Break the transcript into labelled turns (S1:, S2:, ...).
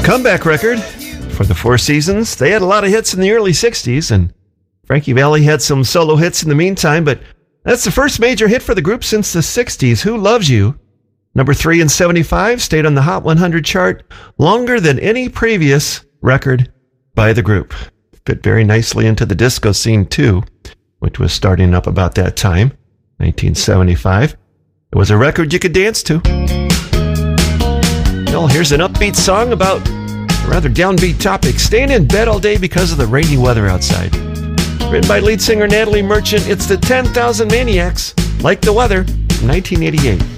S1: Comeback record for the Four Seasons. They had a lot of hits in the early 60s, and Frankie Valli had some solo hits in the meantime, but that's the first major hit for the group since the 60s. Who Loves You? Number 3 in 75, stayed on the Hot 100 chart longer than any previous record by the group. Fit very nicely into the disco scene, too, which was starting up about that time, 1975. It was a record you could dance to. Well, here's an upbeat song about a rather downbeat topic. Staying in bed all day because of the rainy weather outside. Written by lead singer Natalie Merchant, it's the 10,000 Maniacs, Like the Weather, 1988.